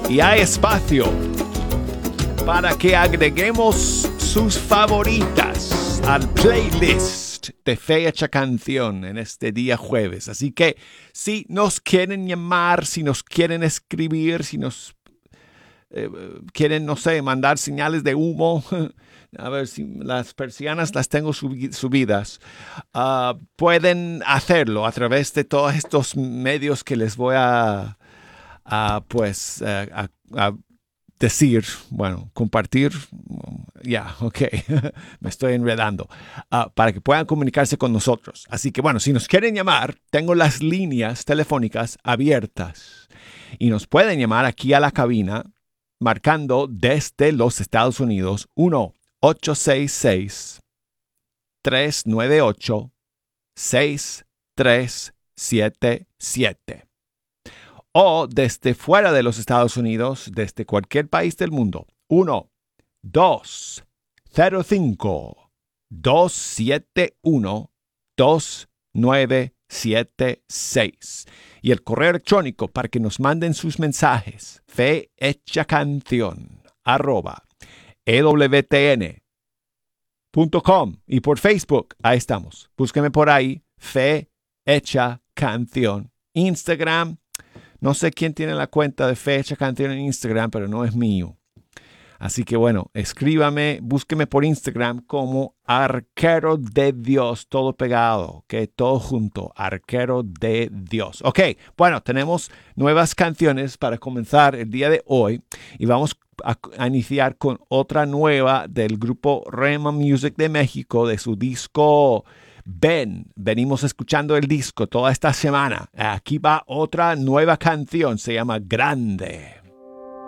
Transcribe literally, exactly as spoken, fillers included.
y hay espacio para que agreguemos sus favoritas al playlist de Fecha Canción en este día jueves. Así que si nos quieren llamar, si nos quieren escribir, si nos eh, quieren, no sé, mandar señales de humo, a ver si las persianas las tengo subi- subidas, uh, pueden hacerlo a través de todos estos medios que les voy a, a pues, a, a, a decir, bueno, compartir, ya, yeah, ok, me estoy enredando, uh, para que puedan comunicarse con nosotros. Así que, bueno, si nos quieren llamar, tengo las líneas telefónicas abiertas y nos pueden llamar aquí a la cabina marcando desde los Estados Unidos uno ocho seis seis, tres nueve ocho, seis tres siete siete. O desde fuera de los Estados Unidos, desde cualquier país del mundo, uno dos cero cinco, dos siete uno, dos nueve siete seis. Y el correo electrónico para que nos manden sus mensajes, fehechacanción, arroba, e w t n punto com. Y por Facebook, ahí estamos. Búsqueme por ahí, Fe Hecha Canción. Instagram, no sé quién tiene la cuenta de Fecha Canción en Instagram, pero no es mío. Así que bueno, escríbame, búsqueme por Instagram como Arquero de Dios, todo pegado, ok, todo junto, Arquero de Dios. Ok, bueno, tenemos nuevas canciones para comenzar el día de hoy y vamos a, a iniciar con otra nueva del grupo Rema Music de México, de su disco Ven. Venimos escuchando el disco toda esta semana. Aquí va otra nueva canción, se llama Grande.